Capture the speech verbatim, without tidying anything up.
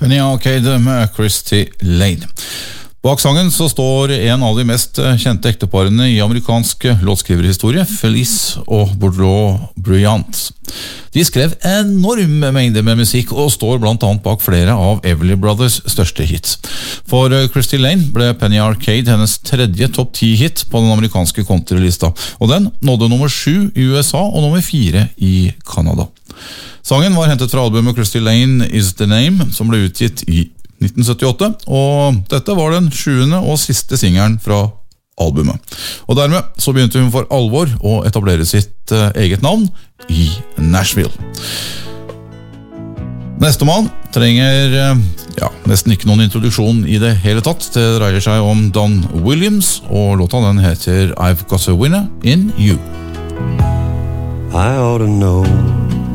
Penny Arcade med Christy Lane. Bak sangen så står en av de mest kjente ekteparene i amerikansk låtskriverhistorie, Felice og Boudreaux Bryant. De skrev enorme mengder med musikk og står blant annet bak flere av Everly Brothers største hits. For Christy Lane ble Penny Arcade hennes tredje topp ti hit på den amerikanske countrylista, og den nådde nummer sju i U S A og nummer fire i Canada. Sangen var hentet fra albumet Christy Lane Is The Name, som ble utgitt i nitten syttiåtte, og dette var den sjuende og siste singelen fra albumet. Og dermed så begynte hun for alvor å etablere sitt uh, eget navn i Nashville. Neste mann trenger uh, ja, nesten ikke noen introduksjon i det hele tatt. Det dreier seg om Don Williams, og låta den heter I've Got a Winner in You. I ought to know